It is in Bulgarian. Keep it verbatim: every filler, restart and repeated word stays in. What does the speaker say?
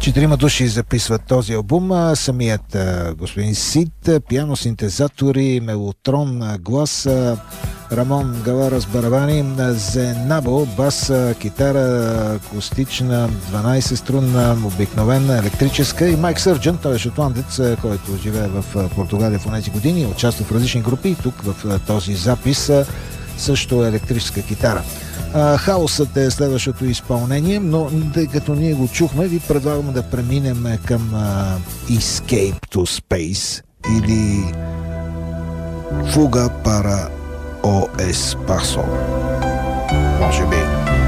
Четирима души записват този албум. Самият господин Сид, пиано, синтезатори, мелотрон, глас, Рамон Галара с барабани, Зенабо, бас, китара, акустична, дванайсет струнна, обикновена, електрическа, и Майк Сърджън, той е шотландец, който живее в Португалия в тези години, участва в различни групи и тук в този запис също електрическа китара. Хаосът е следващото изпълнение, но тъй като ние го чухме, ви предлагаме да преминем към uh, Escape to Space или Fuga para o Espacio. Може би.